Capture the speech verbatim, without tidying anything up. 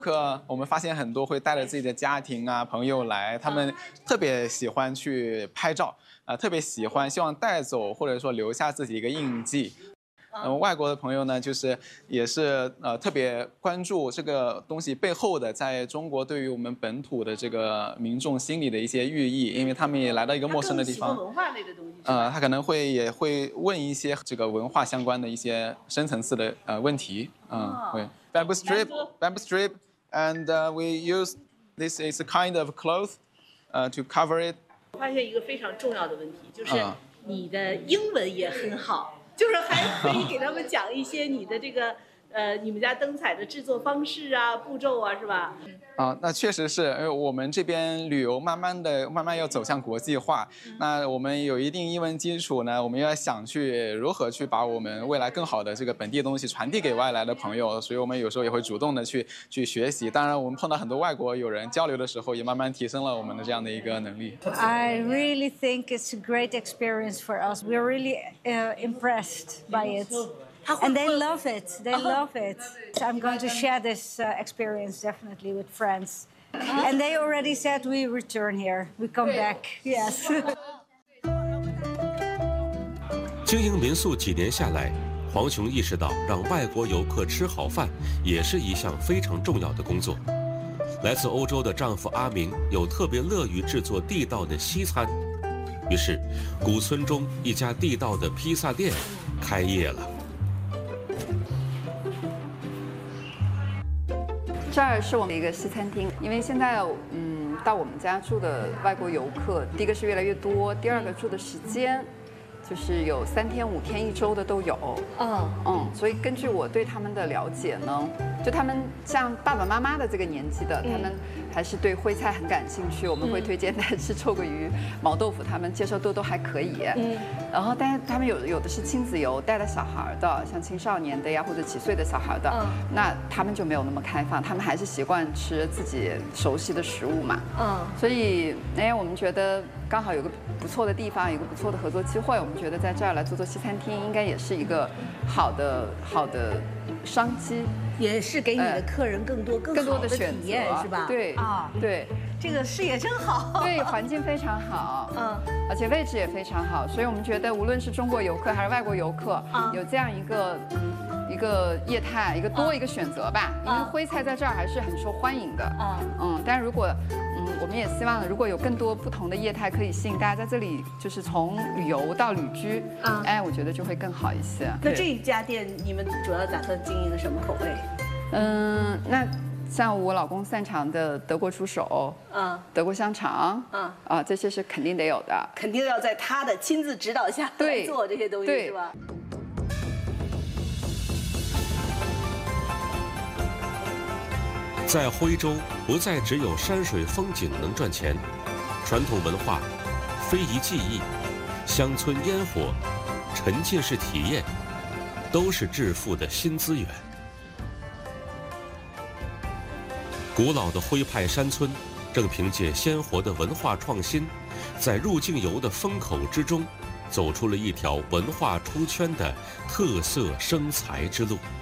课我们发现很多会带着自己的家庭啊、朋友来，他们特别喜欢去拍照，啊、呃，特别喜欢，希望带走或者说留下自己一个印记。嗯、呃，外国的朋友呢，就是也是呃特别关注这个东西背后的在中国对于我们本土的这个民众心里的一些寓意，因为他们也来到一个陌生的地方。 文化类的东西。 呃，他可能会也会问一些这个文化相关的一些深层次的呃问题，嗯、呃，会 bamboo strip bamboo strip and、uh, we use this is a kind of cloth uh, to cover it。 我发现一个非常重要的问题，就是你的英文也很好。就是还可以给他们讲一些你的这个呃，你们家灯彩的制作方式啊、步骤啊，是吧？ 啊，那确实是，因为我们这边旅游慢慢的、慢慢要走向国际化。嗯、那我们有一定英文基础呢，我们要想去如何去把我们未来更好的这个本地的东西传递给外来的朋友，所以我们有时候也会主动的去去学习。当然，我们碰到很多外国友人交流的时候，也慢慢提升了我们的这样的一个能力。 I really think it's a great experience for us. We're really uh, impressed by it. And they love it. They love it. So I'm going to share this uh, experience definitely with friends. And they already said we return here. We come back. Yes. 经营民宿几年下来，黄雄意识到让外国游客吃好饭也是一项非常重要的工作。来自欧洲的丈夫阿明有特别乐于制作地道的西餐，于是古村中一家地道的披萨店开业了。 这儿是我们一个西餐厅，因为现在嗯，到我们家住的外国游客，第一个是越来越多，第二个住的时间，就是有三天、五天、一周的都有。嗯嗯，所以根据我对他们的了解呢，就他们像爸爸妈妈的这个年纪的，他们还是对徽菜很感兴趣。我们会推荐他吃臭鳜鱼、毛豆腐，他们接受度都还可以。嗯，然后但是他们有有的是亲子游，带了小孩的，像青少年的呀，或者几岁的小孩的，那他们就没有那么开放，他们还是习惯吃自己熟悉的食物嘛。嗯，所以哎，我们觉得刚好有个不错的地方，有个不错的合作机会，我们觉得在这儿来做做西餐厅，应该也是一个好的好的商机。 也是给你的客人更多、更好的体验，是吧？ 对啊，对， 这个视野真好， 对，环境非常好，嗯，而且位置也非常好，所以我们觉得无论是中国游客还是外国游客，有这样一个一个业态，一个多一个选择吧。因为徽菜在这儿还是很受欢迎的，嗯嗯，但是如果嗯，我们也希望如果有更多不同的业态可以吸引大家在这里，就是从旅游到旅居，嗯，哎，我觉得就会更好一些。 那这一家店你们主要打算经营什么口味？ 嗯，那像我老公擅长的德国猪手，嗯，德国香肠，嗯，啊，这些是肯定得有的， 肯定要在他的亲自指导下来做这些东西，是吧？ 在徽州，不再只有山水风景能赚钱，传统文化、非遗技艺、乡村烟火、沉浸式体验，都是致富的新资源。古老的徽派山村，正凭借鲜活的文化创新，在入境游的风口之中，走出了一条文化出圈的特色生财之路。